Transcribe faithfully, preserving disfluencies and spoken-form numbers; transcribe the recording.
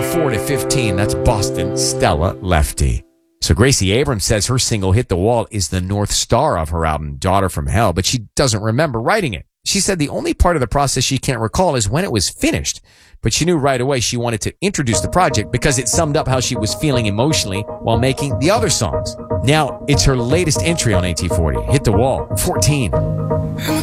four to fifteen. That's Boston Stella Lefty. So Gracie Abrams says her single Hit the Wall is the North Star of her album, Daughter from Hell, but she doesn't remember writing it. She said the only part of the process she can't recall is when it was finished, but she knew right away she wanted to introduce the project because it summed up how she was feeling emotionally while making the other songs. Now, it's her latest entry on A T forty, Hit the Wall, fourteen.